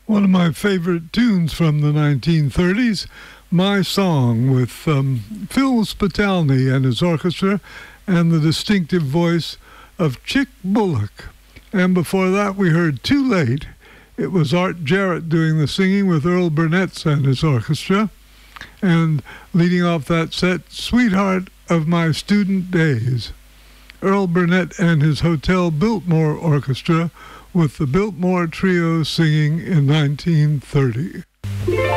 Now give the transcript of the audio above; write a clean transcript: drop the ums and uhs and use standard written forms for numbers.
One of my favorite tunes from the 1930s, My Song, with Phil Spitalny and his orchestra and the distinctive voice of Chick Bullock. And before that, we heard Too Late. It was Art Jarrett doing the singing with Earl Burnett and his orchestra. And leading off that set, Sweetheart of My Student Days. Earl Burnett and his Hotel Biltmore Orchestra with the Biltmore Trio singing in 1930.